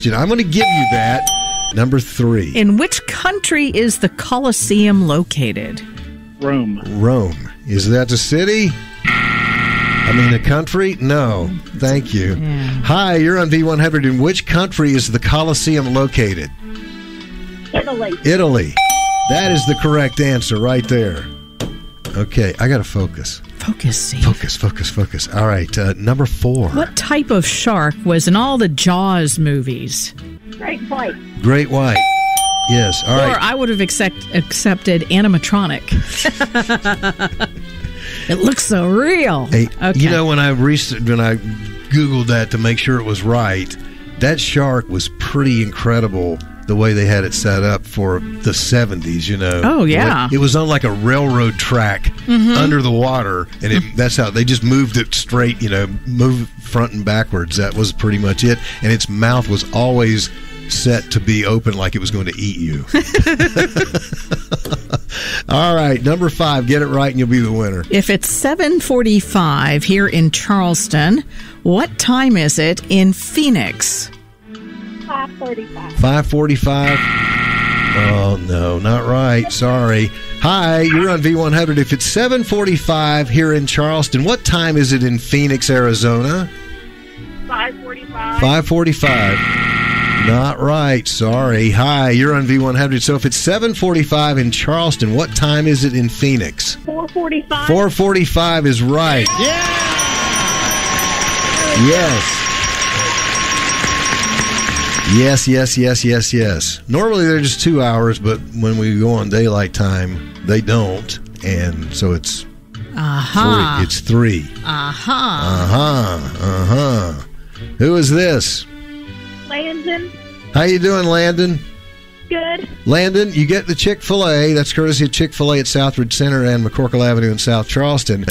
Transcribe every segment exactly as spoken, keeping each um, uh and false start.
I'm going to give you that. Number three. In which country is the Colosseum located? Rome. Rome. Is that a city? I mean, a country? No. Thank you. Yeah. Hi, you're on V one hundred. In which country is the Colosseum located? Italy. Italy. That is the correct answer right there. Okay, I got to focus. Focus, Steve. Focus, focus, focus. All right, uh, number four. What type of shark was in all the Jaws movies? Great white. Great white. Yes, all Or right. I would have accept, accepted animatronic. It looks so real. Hey, okay. You know, when I researched, when I Googled that to make sure it was right, that shark was pretty incredible. The way they had it set up for the seventies, you know. Oh, yeah. It was on like a railroad track Mm-hmm. under the water, and it, that's how they just moved it straight, you know, moved front and backwards. That was pretty much it. And its mouth was always set to be open like it was going to eat you. All right, number five. Get it right and you'll be the winner. If it's seven forty-five here in Charleston, what time is it in Phoenix? five thirty-five. five forty-five. Oh, no, not right. Sorry. Hi, you're on V one hundred. If it's seven forty-five here in Charleston, what time is it in Phoenix, Arizona? five forty-five. five forty-five. Not right. Sorry. Hi, you're on V one hundred. So if it's seven forty-five in Charleston, what time is it in Phoenix? four forty-five. four forty-five is right. Yeah! Yes. Yes, yes, yes, yes, yes. Normally they're just two hours, but when we go on daylight time, they don't. And so it's Uh-huh. three. It's three. Uh-huh. Uh-huh. Uh-huh. Who is this? Landon. How you doing, Landon? Good. Landon, you get the Chick-fil-A. That's courtesy of Chick-fil-A at Southridge Center and McCorkle Avenue in South Charleston.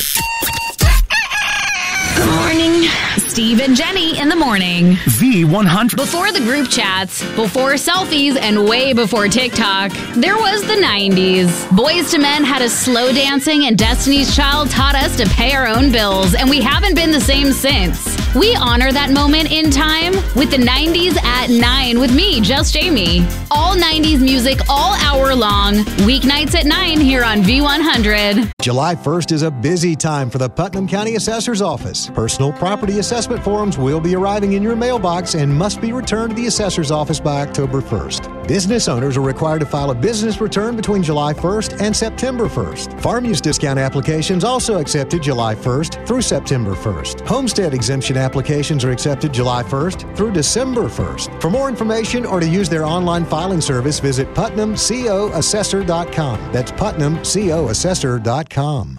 Good morning. Steve and Jenny in the morning. V one hundred. Before the group chats, before selfies, and way before TikTok, there was the nineties. Boys to Men had us slow dancing, and Destiny's Child taught us to pay our own bills, and we haven't been the same since. We honor that moment in time with the nineties at nine with me, Just Jamie. All nineties music all hour long, weeknights at nine here on V one hundred. July first is a busy time for the Putnam County Assessor's Office. Personal property assessment forms will be arriving in your mailbox and must be returned to the Assessor's Office by October first. Business owners are required to file a business return between July first and September first. Farm use discount applications also accepted July first through September first. Homestead exemption applications are accepted July first through December first. For more information or to use their online filing service, visit putnam co assessor dot com. That's putnam co assessor dot com.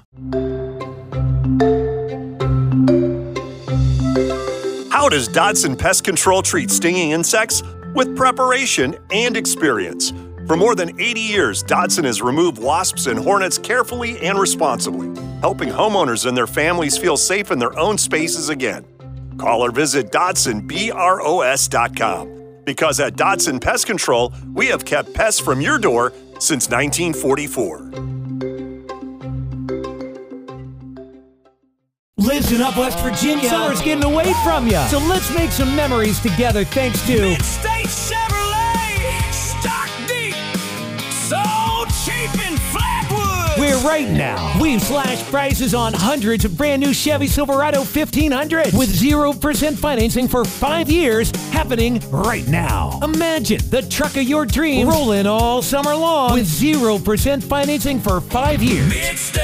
How does Dodson Pest Control treat stinging insects? With preparation and experience. For more than eighty years, Dodson has removed wasps and hornets carefully and responsibly, helping homeowners and their families feel safe in their own spaces again. Call or visit Dodson Bros dot com. Because at Dodson Pest Control, we have kept pests from your door since nineteen forty-four. Lives in up West Virginia. Summer's getting away from you. So let's make some memories together thanks to Mid-State Chevrolet. Stock deep. So cheap in Flatwood. where right now we've slashed prices on hundreds of brand new Chevy Silverado fifteen hundred with zero percent financing for five years happening right now. Imagine the truck of your dreams rolling all summer long with zero percent financing for five years. Mid-State